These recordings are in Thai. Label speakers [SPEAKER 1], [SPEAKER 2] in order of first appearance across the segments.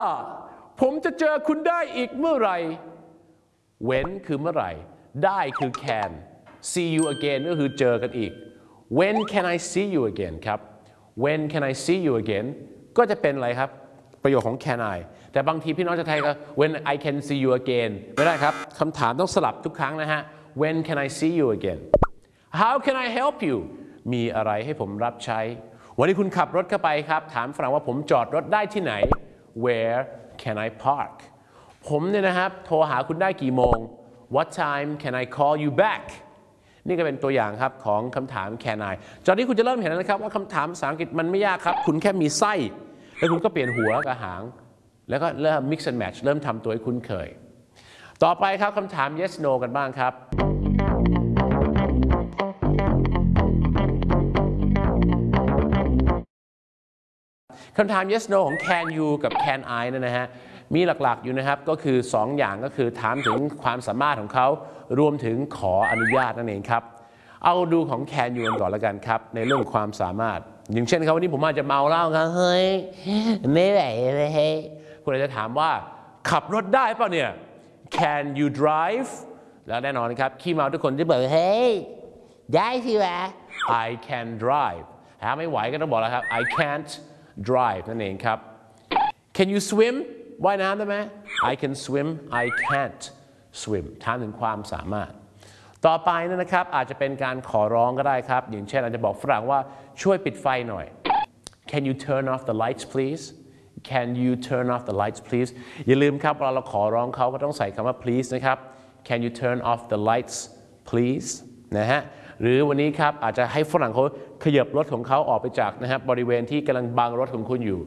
[SPEAKER 1] ผมจะเจอคุณได้อีกเมื่อไหร่ when คือเมื่อไหร่ได้คือ can see you again ก็คือเจอกันอีก when can I see you again ครับ when can I see you again ก็จะเป็นอะไรครับประโยคของ can I แต่บางทีพี่น้องจะไทยก็ when I can see you again ไม่ได้ครับคำถามต้องสลับทุกครั้งนะฮะ when can I see you again how can I help you มีอะไรให้ผมรับใช้วันนี้คุณขับรถเข้าไปครับถามฝรั่งว่าผมจอดรถได้ที่ไหน where can I park ผมเนี่ยนะครับโทรหาคุณได้กี่โมง what time can I call you back นี่ก็เป็นตัวอย่างครับของคำถาม can I ตอนนี้คุณจะเริ่มเห็นแล้วนะครับว่าคำถามภาษาอังกฤษมันไม่ยากครับคุณแค่มีไส้แล้วคุณก็เปลี่ยนหัวกับหางแล้วก็เริ่ม mix and match เริ่มทำตัวให้คุ้นเคยต่อไปครับคำถาม yes no กันบ้างครับคำถาม yes no ของ can you กับ can I นั่นนะฮะมีหลักๆอยู่นะครับก็คือ2อย่างก็คือถามถึงความสามารถของเขารวมถึงขออนุญาตนั่นเองครับเอาดูของ can you ก่อนแล้วกันครับในเรื่องความสามารถอย่างเช่นครับวันนี้ผมอาจจะเมาเหล้าครับเฮ้ยไม่ไหวเลยเฮ้ยคุณอาจจะถามว่าขับรถได้ป่ะเนี่ย can you drive แล้วแน่นอนครับขี้เมาทุกคนที่บอกเฮ้ยได้สิวะ I can drive ถ้าไม่ไหวก็ต้องบอกแล้วครับ I can't drive นั่นเองครับ Can you swim ว่ายน้ำได้ไหม I can swim I can't swim ถามถึงความสามารถต่อไปนะครับอาจจะเป็นการขอร้องก็ได้ครับอย่างเช่นอาจจะบอกฝรั่งว่าช่วยปิดไฟหน่อย Can you turn off the lights please Can you turn off the lights please อย่าลืมครับเวลาเราขอร้องเขาก็ต้องใส่คำว่า please นะครับ Can you turn off the lights please นะฮะหรือวันนี้ครับอาจจะให้ฝรั่งเขาขยับรถของเขาออกไปจากนะครับบริเวณที่กำลังบังรถของคุณอยู่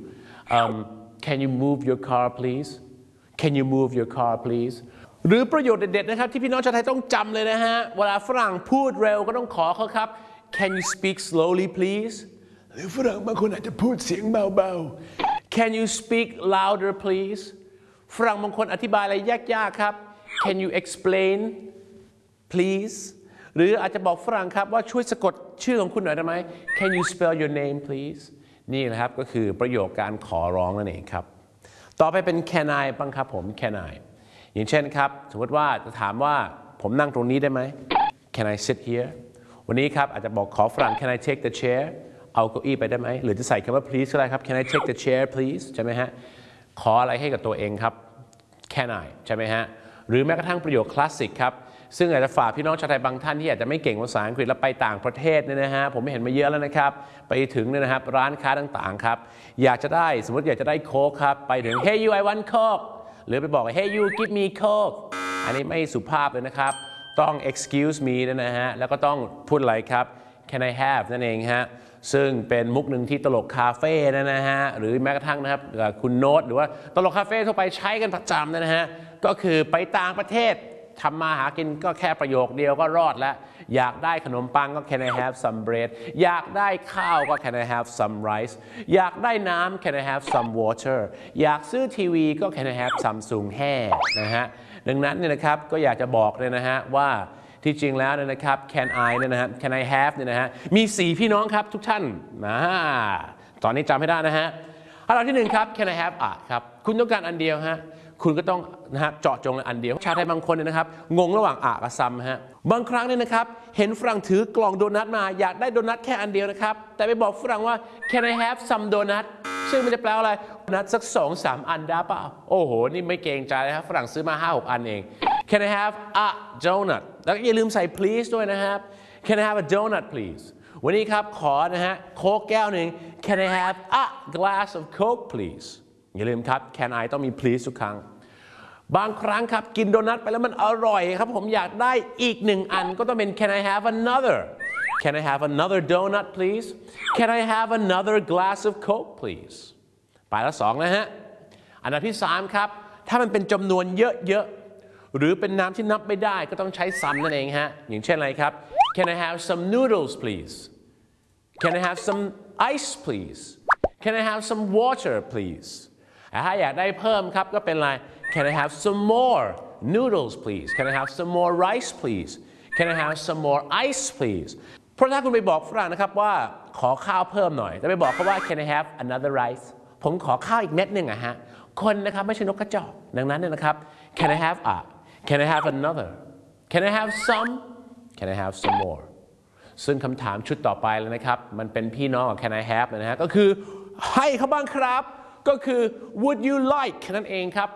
[SPEAKER 1] Can you move your car please Can you move your car please หรือประโยชน์เด็ดๆนะครับที่พี่น้องชาวไทยต้องจำเลยนะฮะเวลาฝรั่งพูดเร็วก็ต้องขอเขาครับ Can you speak slowly please หรือฝรั่งบางคนอาจจะพูดเสียงเบาๆ Can you speak louder please ฝรั่งบางคนอธิบายอะไรยากๆครับ Can you explain please หรืออาจจะบอกฝรั่งครับว่าช่วยสะกดชื่อของคุณหน่อยได้ไหม Can you spell your name please นี่นะครับก็คือประโยคการขอร้องนั่นเองครับต่อไปเป็น can I บ้างครับผม can I อย่างเช่นครับสมมติว่าจะถามว่าผมนั่งตรงนี้ได้ไหม Can I sit here วันนี้ครับอาจจะบอกขอฝรั่ง Can I take the chair เอาเก้าอี้ไปได้ไหมหรือจะใส่คำว่า please ก็ได้ครับ Can I take the chair please ใช่ไหมฮะขออะไรให้กับตัวเองครับ Can I ใช่ไหมฮะหรือแม้กระทั่งประโยคคลาสสิกครับซึ่งอาจจะฝากพี่น้องชาวไทยบางท่านที่อาจจะไม่เก่งภาษาอังกฤษแล้วไปต่างประเทศเนี่ยนะฮะผมเห็นมาเยอะแล้วนะครับไปถึงเนี่ยนะครับร้านค้าต่างๆครับอยากจะได้สมมติอยากจะได้โค้กครับไปถึง Hey you I want Coke หรือไปบอก Hey you give me Coke อันนี้ไม่สุภาพเลยนะครับต้อง excuse me นะฮะแล้วก็ต้องพูดอะไรครับ Can I have นั่นเองฮะซึ่งเป็นมุกหนึ่งที่ตลกคาเฟ่นะฮะหรือแม้กระทั่งนะครับคุณโน้ตหรือว่าตลกคาเฟ่ทั่วไปใช้กันประจำนะฮะก็คือไปต่างประเทศทำมาหากินก็แค่ประโยคเดียวก็รอดแล้วอยากได้ขนมปังก็ Can I have some bread อยากได้ข้าวก็ Can I have some rice อยากได้น้ำ Can I have some water อยากซื้อทีวีก็ Can I have Samsung hair นะฮะดังนั้นเนี่ยนะครับก็อยากจะบอกเลยนะฮะว่าที่จริงแล้วเนี่ยนะครับ Can I เนี่ยนะฮะ Can I have เนี่ยนะฮะมี4พี่น้องครับทุกท่านตอนนี้จำให้ได้นะฮะอันดับที่1ครับ Can I have ครับคุณต้องการอันเดียวฮะคุณก็ต้องนะฮะเจาะจงอันเดียวชาวไทยบางคนเนี่ยนะครับงงระหว่างกับซัมฮะบางครั้งเนี่ยนะครับเห็นฝรั่งถือกล่องโดนัทมาอยากได้โดนัทแค่อันเดียวนะครับแต่ไปบอกฝรั่งว่า Can I have some donut ซึ่งมันจะแปลว่าอะไรโดนัทสัก 2-3 อันได้เปล่าโอ้โหนี่ไม่เกรงใจนะครับฝรั่งซื้อมา 5-6 อันเอง Can I have a donut แล้วอย่าลืมใส่ please ด้วยนะครับ Can I have a donut please วันนี้ครับขอนะฮะโค้กแก้วหนึ่ง Can I have a glass of Coke please อย่าลืมครับ Can I ต้องมี please ทุกครั้งบางครั้งครับกินโดนัทไปแล้วมันอร่อยครับผมอยากได้อีก1อันก็ต้องเป็น Can I have another Can I have another donut please Can I have another glass of Coke please ไปแล้ว2นะฮะอันดับที่3ครับถ้ามันเป็นจำนวนเยอะๆหรือเป็นน้ำที่นับไม่ได้ก็ต้องใช้ some นั่นเองฮะอย่างเช่นอะไรครับ Can I have some noodles please Can I have some ice please Can I have some water please ถ้าอยากได้เพิ่มครับก็เป็นอะไรCan I have some more noodles please Can I have some more rice please Can I have some more ice please เพราะถ้าคุณไปบอกฝรั่งนะครับว่าขอข้าวเพิ่มหน่อยแต่ไปบอกเขาว่า Can I have another rice ผมขอข้าวอีกเม็ดหนึ่งฮะคนนะครับไม่ใช่นกกระจอกดังนั้นเนี่ยนะครับ can I have a can I have another can I have some can I have some more ซึ่งคำถามชุดต่อไปเลยนะครับมันเป็นพี่น้องของ can I have นะฮะก็คือให้เขาบ้างครับก็คือ would you like นั่นเองครับ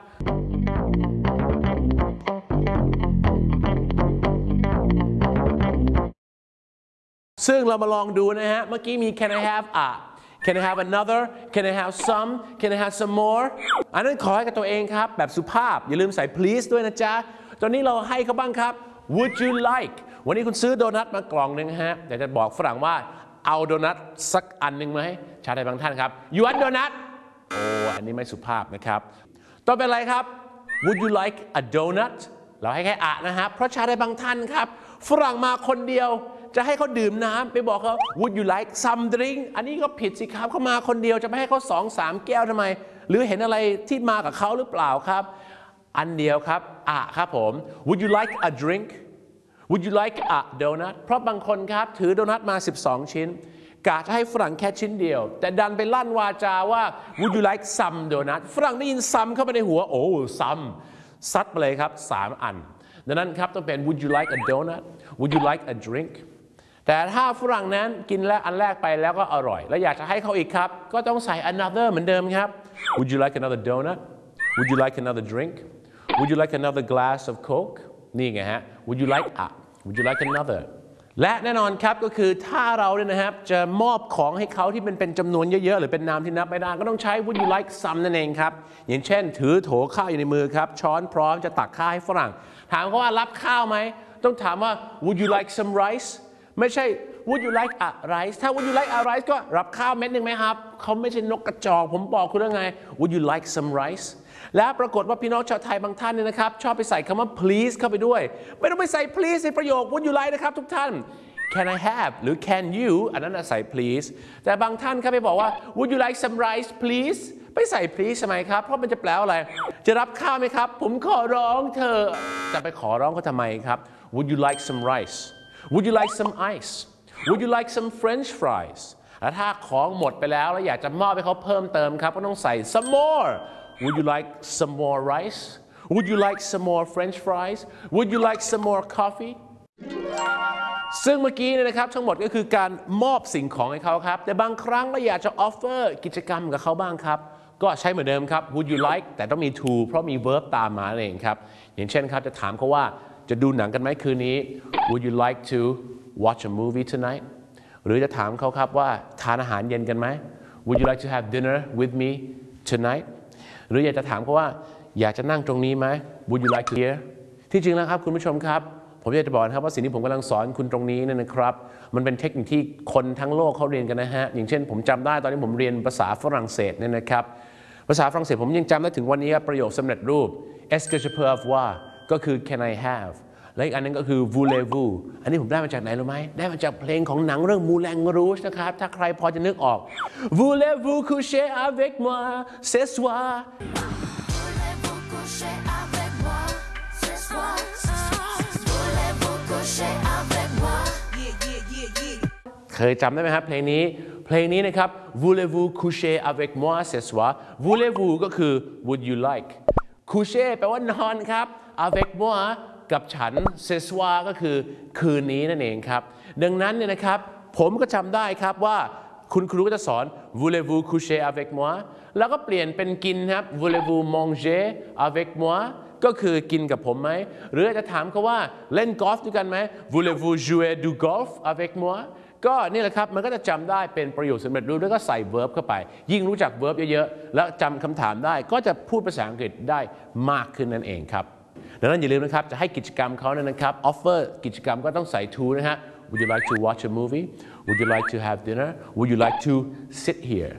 [SPEAKER 1] ซึ่งเรามาลองดูนะฮะเมื่อกี้มี can I have a can I have another can I have some can I have some more อันนั้นขอให้กับตัวเองครับแบบสุภาพอย่าลืมใส่ please ด้วยนะจ๊ะตอนนี้เราให้เขาบ้างครับ would you like วันนี้คุณซื้อโดนัทมากล่องหนึ่งฮะอยากจะบอกฝรั่งว่าเอาโดนัทสักอันหนึ่งไหมชาวไทยบางท่านครับ you want donut โอ้อันนี้ไม่สุภาพนะครับต่อไปอะไรครับ would you like a donut เราให้แค่อะนะฮะเพราะชาวไทยบางท่านครับฝรั่งมาคนเดียวจะให้เขาดื่มน้ำไปบอกเขา would you like some drink อันนี้ก็ผิดสิครับเขามาคนเดียวจะไม่ให้เขา2-3 แก้วทำไมหรือเห็นอะไรที่มากับเขาหรือเปล่าครับอันเดียวครับอะครับผม would you like a drink would you like a donut เพราะบางคนครับถือโดนัทมา12 ชิ้นกะจะให้ฝรั่งแค่ชิ้นเดียวแต่ดันไปลั่นวาจาว่า would you like some donut ฝรั่งได้ยิน some เข้าไปในหัวโอ้ some ซัดไปเลยครับ3 อันดังนั้นครับต้องเป็น would you like a donut would you like a drink แต่ถ้าฝรั่งนั้นกินแล้วอันแรกไปแล้วก็อร่อยแล้วอยากจะให้เขาอีกครับก็ต้องใส่ another เหมือนเดิมครับ would you like another donut would you like another drink would you like another glass of coke นี่ไงฮะ would you like a would you like another และแน่นอนครับก็คือถ้าเราเนี่ยนะครับจะมอบของให้เขาที่เป็นจำนวนเยอะๆหรือเป็นนามที่นับไม่ได้ก็ต้องใช้ would you like some นั่นเองครับอย่างเช่นถือโถข้าวอยู่ในมือครับช้อนพร้อมจะตักข้าวให้ฝรั่งถามเขาว่ารับข้าวไหมต้องถามว่า would you like some rice ไม่ใช่ would you like a rice ถ้า would you like a rice ก็รับข้าวเม็ดหนึ่งไหมครับเขาไม่ใช่นกกระจอกผมบอกคุณแล้วไง would you like some rice และปรากฏว่าพี่น้องชาวไทยบางท่านเนี่ยนะครับชอบไปใส่คำว่า please เข้าไปด้วยไม่ต้องไปใส่ please ในประโยค would you like นะครับทุกท่าน can I have หรือ can you อันนั้นใส่ please แต่บางท่านครับไปบอกว่า would you like some rice please ไปใส่ please ทำไมครับเพราะมันจะแปลว่าอะไรจะรับข้าวไหมครับผมขอร้องเธอจะไปขอร้องเขาทำไมครับ would you like some rice would you like some ice would you like some French fries และถ้าของหมดไปแล้วอยากจะมอบให้เขาเพิ่มเติมครับก็ต้องใส่ some more would you like some more rice would you like some more French fries would you like some more coffee ซึ่งเมื่อกี้เนี่ยนะครับทั้งหมดก็คือการมอบสิ่งของให้เขาครับแต่บางครั้งเราอยากจะ offer กิจกรรมกับเขาบ้างครับก็ใช้เหมือนเดิมครับ would you like แต่ต้องมี to เพราะมี verb ตามมาเองครับอย่างเช่นครับจะถามเขาว่าจะดูหนังกันไหมคืนนี้ would you like to watch a movie tonight หรือจะถามเขาครับว่าทานอาหารเย็นกันไหม would you like to have dinner with me tonight หรืออยากจะถามเขาว่าอยากจะนั่งตรงนี้ไหม would you like to hear ที่จริงแล้วครับคุณผู้ชมครับผมอยากจะบอกนะครับว่าสิ่งที่ผมกำลังสอนคุณตรงนี้เนี่ยนะครับมันเป็นเทคนิคที่คนทั้งโลกเขาเรียนกันนะฮะอย่างเช่นผมจำได้ตอนที่ผมเรียนภาษาฝรั่งเศสเนี่ยนะครับภาษาฝรั่งเศสผมยังจำได้ถึงวันนี้ประโยคสำเร็จรูป est-ce que je peux avoir ก็คือ can I have และอีกอันนึงก็คือ voulez-vous อันนี้ผมได้มาจากไหนรู้ไหมได้มาจากเพลงของหนังเรื่อง Moulin Rouge นะครับถ้าใครพอจะนึกออก voulez-vous coucher avec moi ce soirเคยจำได้ไหมครับเพลงนี้นะครับ voulez-vous coucher avec moi ce soir voulez-vous ก็คือ would you like coucher แปลว่านอนครับ avec moi กับฉัน ce soir ก็คือคืนนี้นั่นเองครับดังนั้นเนี่ยนะครับผมก็จำได้ครับว่าคุณครูก็จะสอน voulez-vous coucher avec moi แล้วก็เปลี่ยนเป็นกินครับ voulez-vous manger avec moi ก็คือกินกับผมไหมหรือจะถามเขาว่าเล่นกอล์ฟด้วยกันไหม voulez-vous jouer du golf avec moi ก็นี่แหละครับมันก็จะจำได้เป็นประโยคสำเร็จรูปแล้วก็ใส่ verb เข้าไปยิ่งรู้จัก verb เยอะๆแล้วจำคำถามได้ก็จะพูดภาษาอังกฤษได้มากขึ้นนั่นเองครับดังนั้นอย่าลืมนะครับจะให้กิจกรรมเขานะครับ offer กิจกรรมก็ต้องใส่ to นะฮะ would you like to watch a movie would you like to have dinner would you like to sit here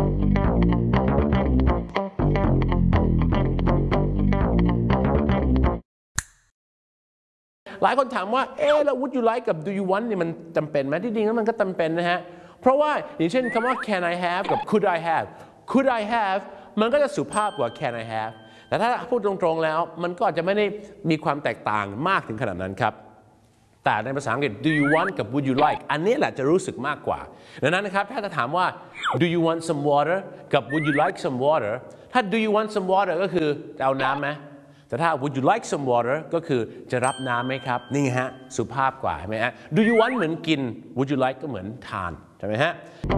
[SPEAKER 1] หลายคนถามว่าแล้ว would you like กับ do you want เนี่ยมันจำเป็นไหมที่จริงแล้วมันก็จำเป็นนะฮะเพราะว่าอย่างเช่นคำว่า can I have กับ could I have could I have มันก็จะสุภาพกว่า can I have แต่ถ้าพูดตรงๆแล้วมันก็อาจจะไม่ได้มีความแตกต่างมากถึงขนาดนั้นครับแต่ในภาษาอังกฤษ do you want กับ would you like อันนี้แหละจะรู้สึกมากกว่าดังนั้นนะครับถ้าจะถามว่า do you want some water กับ would you like some water ถ้า do you want some water ก็คือจะเอาน้ำไหมแต่ถ้า would you like some water ก็คือจะรับน้ำไหมครับนี่ฮะสุภาพกว่าใช่ไหมฮะ do you want เหมือนกิน would you like ก็เหมือนทานใช่ไหมฮะ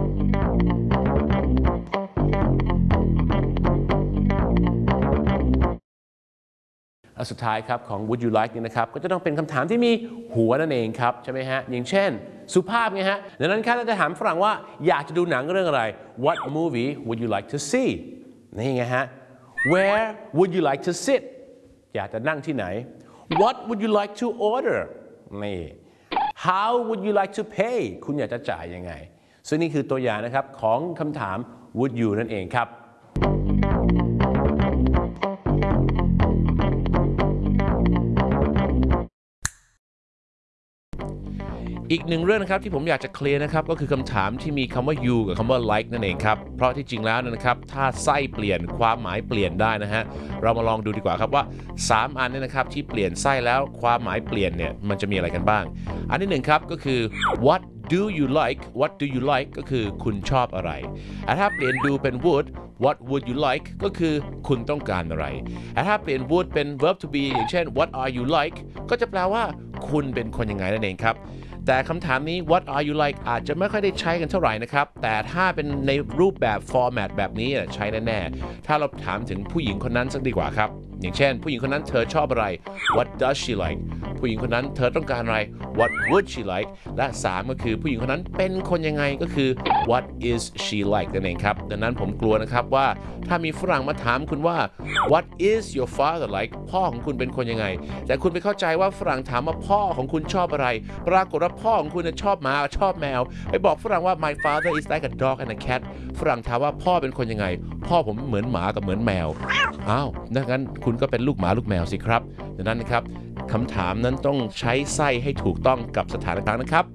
[SPEAKER 1] และสุดท้ายครับของ would you like นี่นะครับก็จะต้องเป็นคำถามที่มีหัวนั่นเองครับใช่ไหมฮะอย่างเช่นสุภาพไงฮะดังนั้นครับเราจะถามฝรั่งว่าอยากจะดูหนังเรื่องอะไร what movie would you like to see นี่ไงฮะ where would you like to sit อยากจะนั่งที่ไหน what would you like to order นี่ how would you like to pay คุณอยากจะจ่ายยังไงซึ่งนี่คือตัวอย่างนะครับของคำถาม would you นั่นเองครับอีกหนึ่งเรื่องนะครับที่ผมอยากจะเคลียร์นะครับก็คือคำถามที่มีคำว่า you กับคำว่า like นั่นเองครับเพราะที่จริงแล้วนะครับถ้าไส้เปลี่ยนความหมายเปลี่ยนได้นะฮะเรามาลองดูดีกว่าครับว่า3อันนี้นะครับที่เปลี่ยนไส้แล้วความหมายเปลี่ยนเนี่ยมันจะมีอะไรกันบ้างอันที่1ครับก็คือ what do you like what do you like ก็คือคุณชอบอะไรถ้าเปลี่ยน do เป็น would what would you like ก็คือคุณต้องการอะไรถ้าเปลี่ยน would เป็น verb to be อย่างเช่น what are you like ก็จะแปลว่าคุณเป็นคนยังไงนั่นเองครับแต่คำถามนี้ what are you like อาจจะไม่ค่อยได้ใช้กันเท่าไหร่นะครับแต่ถ้าเป็นในรูปแบบ format แบบนี้ใช้แน่ๆถ้าเราถามถึงผู้หญิงคนนั้นสักดีกว่าครับอย่างเช่นผู้หญิงคนนั้นเธอชอบอะไร what does she like ผู้หญิงคนนั้นเธอต้องการอะไร what would she like และ3ก็คือผู้หญิงคนนั้นเป็นคนยังไงก็คือ what is she like นั่นเองครับดังนั้นผมกลัวนะครับว่าถ้ามีฝรั่งมาถามคุณว่า what is your father like พ่อของคุณเป็นคนยังไงแต่คุณไปเข้าใจว่าฝรั่งถามว่าพ่อของคุณชอบอะไรปรากฏว่าพ่อของคุณชอบหมาชอบแมวไปบอกฝรั่งว่า my father is like a dog and a cat ฝรั่งถามว่าพ่อเป็นคนยังไงพ่อผมเหมือนหมากับเหมือนแมวอ้าวดังนั้นคุณก็เป็นลูกหมาลูกแมวสิครับดังนั้นนะครับคำถามนั้นต้องใช้ไส้ให้ถูกต้องกับสถานการณ์นะครับ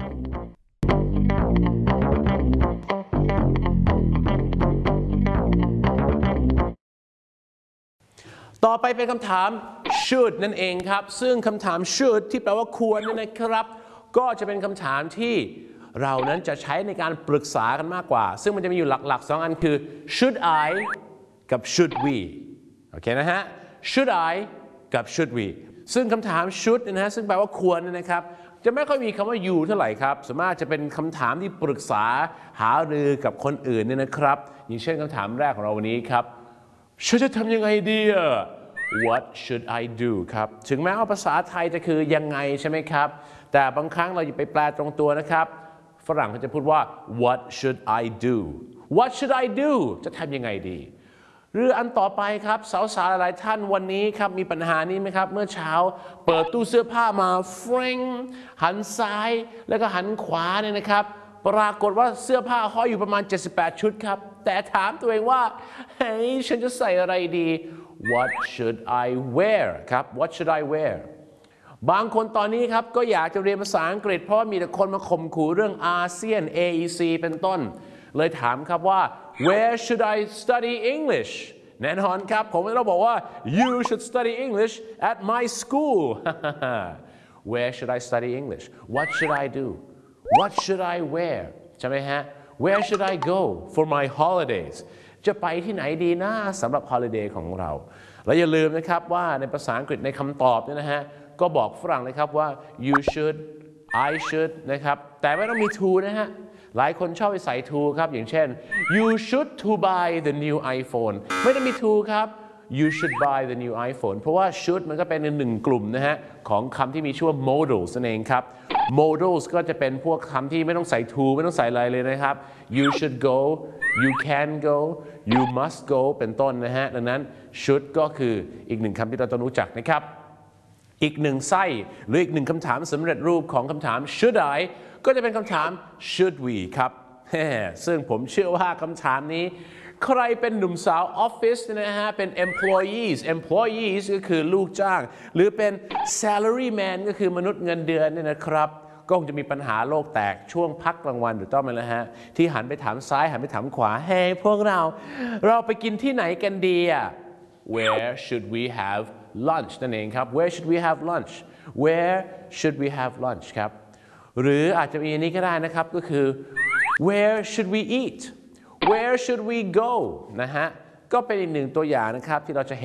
[SPEAKER 1] ต่อไปเป็นคำถาม should นั่นเองครับซึ่งคำถาม should ที่แปลว่าควรนะครับก็จะเป็นคำถามที่เรานั้นจะใช้ในการปรึกษากันมากกว่าซึ่งมันจะมีอยู่หลักๆ2อันคือ should I กับ should we โอเคนะฮะ should I กับ should we ซึ่งคำถาม should นะฮะซึ่งแปลว่าควรนะครับจะไม่ค่อยมีคำว่า you เท่าไหร่ครับส่วนมากจะเป็นคำถามที่ปรึกษาหารือกับคนอื่นเนี่ยนะครับอย่างเช่นคำถามแรกของเราวันนี้ครับฉันจะทำยังไงดีอะ What should I do ครับถึงแม้ว่าภาษาไทยจะคือยังไงใช่ไหมครับแต่บางครั้งเราอย่าไปแปลตรงตัวนะครับฝรั่งเขาจะพูดว่า What should I do What should I do จะทำยังไงดีหรืออันต่อไปครับสาวๆหลายท่านวันนี้ครับมีปัญหานี้ไหมครับเมื่อเช้าเปิดตู้เสื้อผ้ามาเฟรงหันซ้ายแล้วก็หันขวาเนี่ยนะครับปรากฏว่าเสื้อผ้าห้อยอยู่ประมาณ78ชุดครับแต่ถามตัวเองว่าเฮ้ยฉันจะใส่อะไรดี What should I wear ครับ What should I wear บางคนตอนนี้ครับก็อยากจะเรียนภาษาอังกฤษเพราะมีแต่คนมาข่มขู่เรื่องอาเซียน AEC เป็นต้นเลยถามครับว่า Where should I study English แน่นอนครับผมต้องบอกว่า You should study English at my school Where should I study English What should I do What should I wear ใช่ไหมฮะ Where should I go for my holidays จะไปที่ไหนดีนะสำหรับ holiday ของเราและอย่าลืมนะครับว่าในภาษาอังกฤษในคำตอบเนี่ยนะฮะก็บอกฝรั่งนะครับว่า you should I should นะครับแต่ไม่ต้องมี to นะฮะหลายคนชอบไปใส่ to ครับอย่างเช่น you should to buy the new iPhone ไม่ต้องมี to ครับ you should buy the new iPhone เพราะว่า should มันก็เป็นหนึ่งกลุ่มนะฮะของคำที่มีชื่อว่า modals นั่นเองครับ modals ก็จะเป็นพวกคำที่ไม่ต้องใส่ to ไม่ต้องใส่อะไรเลยนะครับ you should go you can go you must go เป็นต้นนะฮะดังนั้น should ก็คืออีกหนึ่งคำที่เราต้องรู้จักนะครับอีกหนึ่งไส้หรืออีกหนึ่งคำถามสำเร็จรูปของคำถาม should I ก็จะเป็นคำถาม should we ครับซึ่งผมเชื่อว่าคำถามนี้ใครเป็นหนุ่มสาวออฟฟิศนะฮะเป็น employees ก็คือลูกจ้างหรือเป็น salary man ก็คือมนุษย์เงินเดือนเนี่ยนะครับก็คงจะมีปัญหาโลกแตกช่วงพักกลางวันหรือต้องไหมล่ะฮะที่หันไปถามซ้ายหันไปถามขวาเฮ้พวกเราไปกินที่ไหนกันดีอะ Where should we have lunch นั่นเองครับ where should we have lunch where should we have lunch ครับหรืออาจจะมีอันนี้ก็ได้นะครับก็คือ where should we eat where should we go นะฮะก็เป็นอีกหนึ่งตัวอย่างนะครับที่เราจะ